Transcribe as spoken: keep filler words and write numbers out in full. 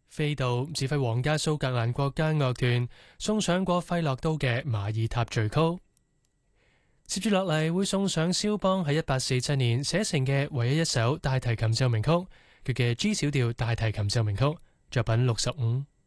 飛度指揮皇家蘇格蘭國家樂團送上過費洛都嘅馬爾塔序曲。接住落嚟會送上肖邦喺一八四七年寫成嘅唯一一首大提琴奏鳴曲，佢嘅 G 小調大提琴奏鳴曲作品六十五。